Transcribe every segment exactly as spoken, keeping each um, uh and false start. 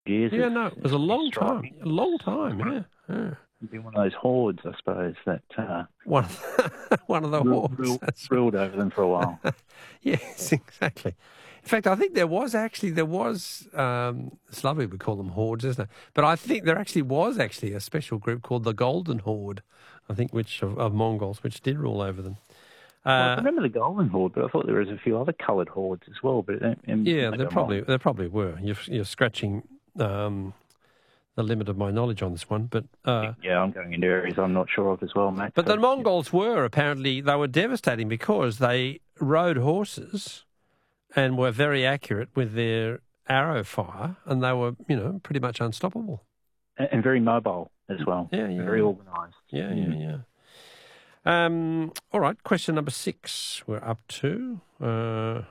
years. Yeah, of, no, it was a long time. A long time, yeah. yeah. It'd be one of those hordes, I suppose, that uh, One, one of the ru- hordes. ru- That's ruled over them for a while. Yes, exactly. In fact, I think there was actually, there was, um, it's lovely we call them hordes, isn't it? But I think there actually was actually a special group called the Golden Horde, I think, which of, of Mongols, which did rule over them. Well, I Uh, remember the Golden Horde, but I thought there was a few other coloured hordes as well. But it, it, yeah, maybe there I'm probably, wrong. there probably were. You're, you're scratching um, the limit of my knowledge on this one, but... Uh, Yeah, I'm going into areas I'm not sure of as well, mate. But so, the Mongols were apparently, they were devastating because they rode horses and were very accurate with their arrow fire, and they were, you know, pretty much unstoppable. And, and very mobile as well. Yeah, yeah. Very yeah. organised. Yeah, yeah, yeah. Um, all right, question number six we're up to. Uh,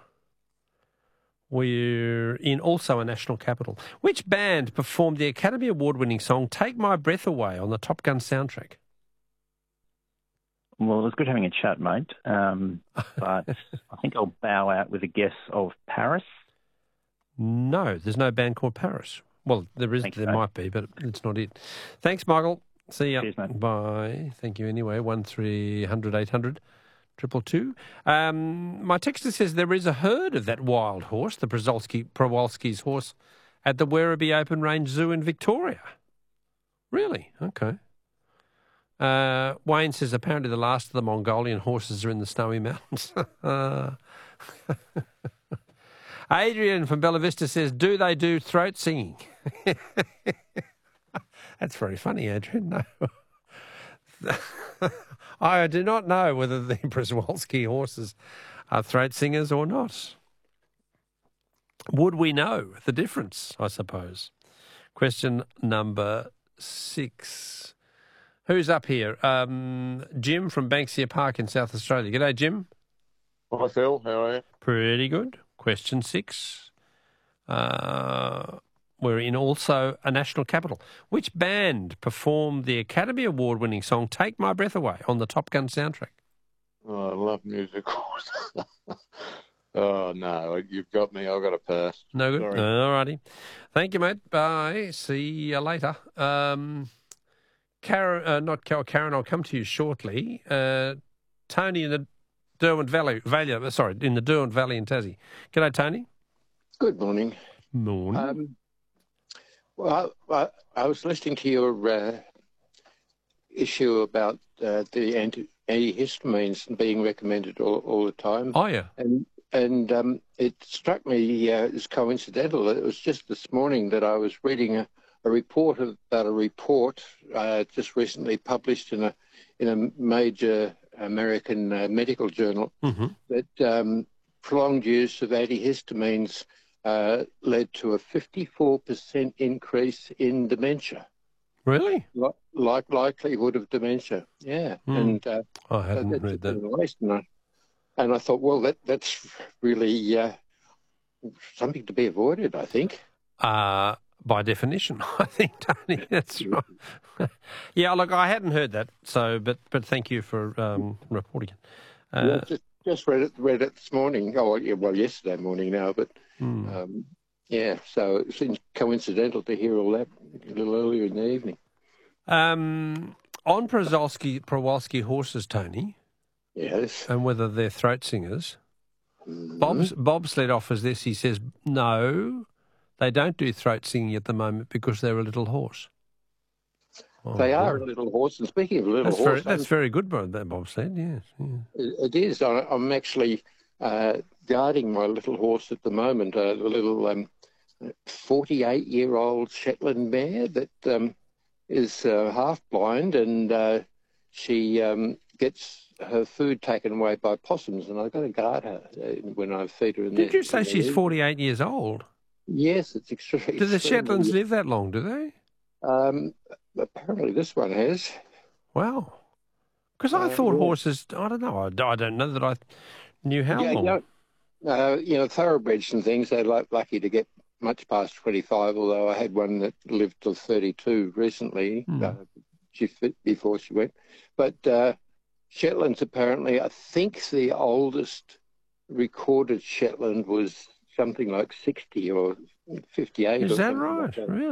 we're in also a national capital. Which band performed the Academy Award-winning song Take My Breath Away on the Top Gun soundtrack? Well, it was good having a chat, mate. Um, but I think I'll bow out with a guess of Paris. No, there's no band called Paris. Well, there is. Thanks, there mate. might be, but it's not it. Thanks, Michael. See ya. Cheers, mate. Bye. Thank you anyway. One three hundred eight hundred triple two. Um, my texter says there is a herd of that wild horse, the Przewalski, Przewalski's horse, at the Werribee Open Range Zoo in Victoria. Really? Okay. Uh, Wayne says apparently the last of the Mongolian horses are in the snowy mountains. Adrian from Bella Vista says, do they do throat singing? That's very funny, Adrian. No. I do not know whether the Przewalski horses are throat singers or not. Would we know the difference, I suppose? Question number six. Who's up here? Um, Jim from Banksia Park in South Australia. G'day, Jim. Hi, Phil. How are you? Pretty good. Question six. Uh, we're in also a national capital. Which band performed the Academy Award-winning song Take My Breath Away on the Top Gun soundtrack? Oh, I love music. Oh, no, you've got me. I've got to pass. No good? Sorry. All righty. Thank you, mate. Bye. See you later. Um, Karen, uh, not Karen, Karen, I'll come to you shortly. Uh, Tony in the Derwent Valley, Valley, sorry, in the Derwent Valley in Tassie. G'day, Tony. Good morning. Morning. Um, well, I, I was listening to your uh, issue about uh, the anti, antihistamines being recommended all, all the time. Oh, yeah. And and um, it struck me uh, as coincidental. It was just this morning that I was reading a, a report about a report uh, just recently published in a in a major American uh, medical journal Mm-hmm. that um, prolonged use of antihistamines uh, led to a fifty-four percent increase in dementia. Really? Li- Like likelihood of dementia, yeah. Hmm. And uh, I hadn't that's read that. waste, and I, and I thought, well, that that's really uh, something to be avoided, I think. Uh, by definition, I think, Tony. That's right. Yeah, look, I hadn't heard that, so but but thank you for um, reporting it. Uh, yeah, just just read it read it this morning. Oh, yeah, well, yesterday morning now, but hmm. um, yeah. So it seems coincidental to hear all that a little earlier in the evening. um, on Przewalski, Przewalski horses, Tony, Yes. and whether they're throat singers, Mhm. Bob's, Bobsled offers this. He says, no, they don't do throat singing at the moment because they're a little horse. Oh, They are wow. a little horse. And speaking of a little That's horse, very, that's very good, Bob- that Bobsled, yes. Yeah. It it is. I- I'm actually uh, guarding my little horse at the moment, a little um, forty-eight-year-old Shetland mare that um, is uh, half blind, and uh, she um, gets her food taken away by possums, and I've got to guard her uh, when I feed her. In Did the, you say in the she's evening. forty-eight years old? Yes, it's extremely. Do the Shetlands live that long, do they? Um, apparently, this one has. Wow. Because I Uh, thought yeah. horses, I don't know, I, I don't know that I knew how yeah, long. You know, uh, you know, thoroughbreds and things, they're like, lucky to get much past twenty-five, although I had one that lived till thirty-two recently, Hmm. uh, she fit before she went. But uh, Shetlands, apparently, I think the oldest recorded Shetland was something like sixty or fifty-eight. Is or that something like right? that. Really?